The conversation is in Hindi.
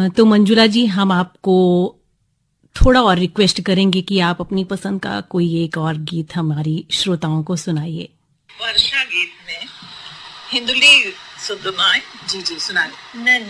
तो मंजुला जी, हम आपको थोड़ा और रिक्वेस्ट करेंगे कि आप अपनी पसंद का कोई एक और गीत हमारी श्रोताओं को सुनाइए। वर्षा गीत में हिंदुली सुदमाई जी सुनाइए।